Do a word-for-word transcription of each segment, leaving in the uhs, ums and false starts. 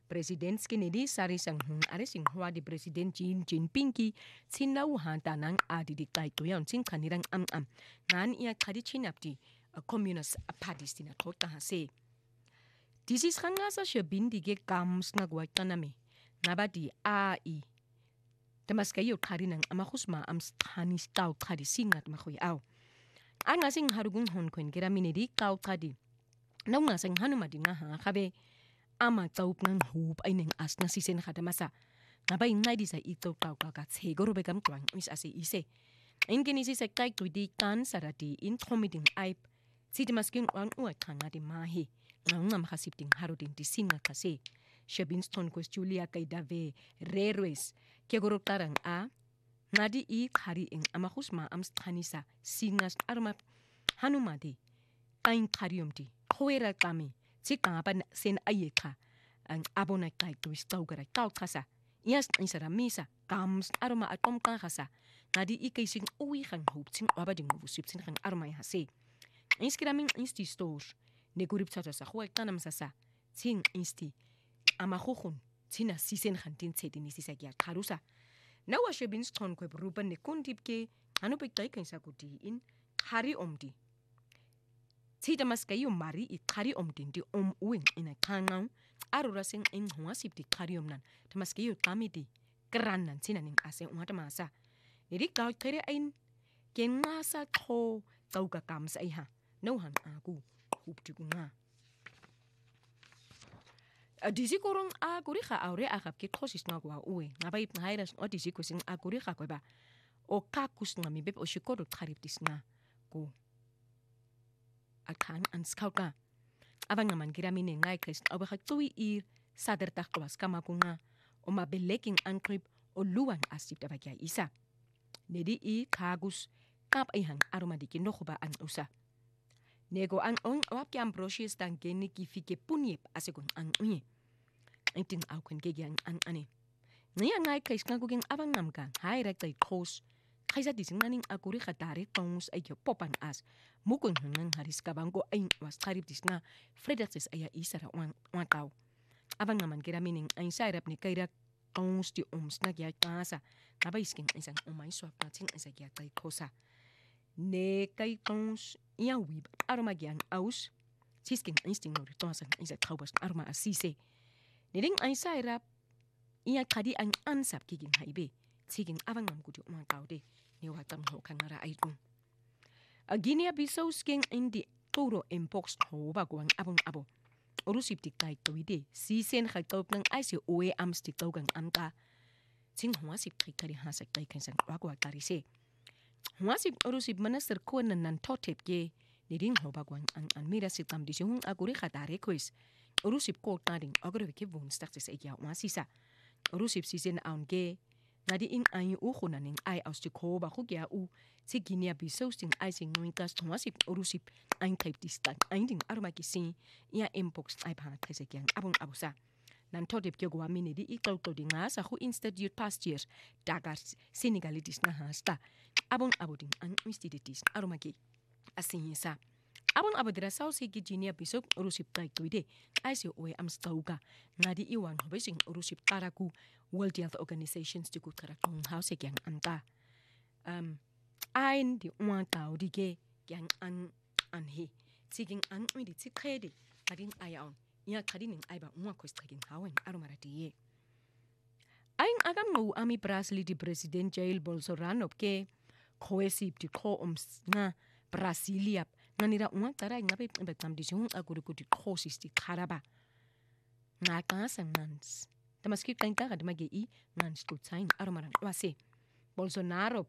President Kennedy sari sang hung are sing hwa di President Xi Jinping ki sinau hanta nang adi di kai tuyon sing kanirang am am ngan ia kadi chinap di Communist Party stina kota hase. Disis khanga sa shabin di ge kams na gwa taname ngabadi a i Tamas kayo kari nang amakusma am stanis tau kadi singat makoy aw. Ang asing harugung hon kwen kira minidi tau kadi. Nau nga sang hanuma di nga ha kabe ama taup ng hub ay nang as na sisen kadamasa. Ngabay ngay di sa ito tau kagat seguro begam tuang is ase ise. In kinisi sa kay tuidi kan sarati in committing aip. Si tamaskin wang uat kanga di mahi. Nga nga makasipting harudin di singa kasi. Shabinston kwes Julia kay Dave Rerues. Kaya gurok tarang a. Ngadi i kari ing amakusma am stanisa singas arma hanumadi. Kain karium di. Huwera kami. Sika nga pa sen ayeka ang abonay kay tuwis tau garay tau kasa. Iyas isara misa kams aroma atom ka kasa. Ngadi ikay sing uwi kang hoop sing wabading mubusip sin kang aromay hase. Inskiraming insti stores. Negurip sa sa huwag tanam sa sa. Sing insti amakukhun. Sina sisen kantin seti ni sisagya karusa. Nawa Shabinston kwe berupan ne kundip ke ano pagtay kay sa kutiin hari omdi. Sita mas kayo mari i kari om din di om uwing ina kangaw arura sing in huwasip di kari om nan tamas kayo kami di keran nan sinaning ase umata masa nidi kau kere ain ken ngasa ko tau ka kam sa iha nauhan aku hup di nga disi korong aguri ka aure akap ki kosis nga gwa uwe ngabay ngairas o disi ko sing aguri ka ko ba o kakus nga mi beb o shikoro karip dis nga ko akan an skauka abang naman giramine ngay kres abakak tuwi ir sadar takwas kamakunga o mabeleking ankrip o luwan asip tabagya isa nedi i kagus kap ayhang aromadikin no ba an usa nego ang ong wap ki ambrosius dan geni ki fike punyep asekon ang unye iting au kun ge yang an ane niya ngay kres ngaguging abang namka hay rektay kos kaysa dising naning aguri katari tongus ay popan as mukun hanggang haris kabangko ay was karip dis nga Fredexis ay isara wan tao. Abang naman kira mining ay sarap ni kayra tongus di ums na gyat kasa kabaisking isang umay swap na ting isa gyat kay kosa. Ne kay tongus iya wib aroma gyang aus sisking insting no ritonsan isa kaubas aroma asise. Niding ay sarap iya kadi ang ansap kiging haibe. Siging abang nam kudi umang tao de ni watam ho kanara aitung. Aginia Bissau sking indi turo impox ho bagwang abang abo. Urusip tik tay tawide si sen khatop ng ay si uwe amstik tawgang amta. Sing huwasip kay kari hasak tay kansan wagwa tarise. Huwasip urusip manasir ko nan nan totep ge niding ho bagwang ang anmira sitam di siyong aguri khatare kois. Urusip ko tading aguri ke vun staksis egya wasisa. Urusip si sen aun ge ngadi ing ay ukhunan ning ay austiko ba khugya u si Guinea Bissau sing ay sing nuintas tumasip urusip ay type distan ay ding arma kisi ya inbox ay pa kese kyang abong abusa nan todip kyo gwa mini di ikaw to dinga sa khu institute past years dagar Senegalitis na hasta abong abuding ang institutes arma ki asinisa abong abudira sa si Guinea Bissau urusip tay tuide ay si uwe am stauga ngadi iwan hobesing urusip taraku World Health Organizations di kutaratong house yang anta um ain di uwan tao di ge yang an anhi siging an mi di tikrede kadin ayaon ya kadin ay ba uwan ko staging hawen aromarati ye ain agam no ami Brazil di President Jair Bolsonaro ke koesip di ko ums na Brasilia nanira uwan taray ngabe betam di jung aguri ko di kosis di karaba ngaka nans Tamaskip kain ka kadmage i ngan stutsain aromarang wase Bolsonaro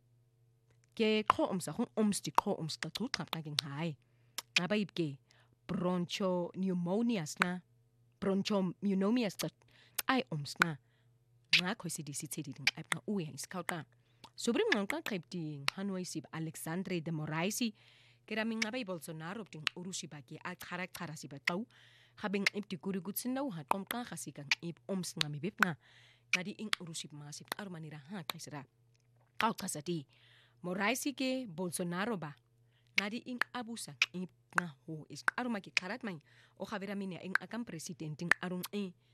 ke ko umsa kung umsti ko umsta tutap naging hai nabayib ke broncho pneumonias na broncho pneumonias na ay ums na nga ko si disi tedi ding ay na uwi ang scout ka sobring mga kang kaipting Hanoi sib Alexandre de Moraes keraming nabay Bolsonaro ting urusi bagi at karak-kara si bataw habing ipti kuriguts na uhat om kakasigang ip oms nga mibip nga ngadi ing urusip masip arumanira ha kaisara kau kasati Moraes ke Bolsonaro ba ngadi ing abusa ip nga ho is arumaki karat may o kabira minya ing akam presidenting arung e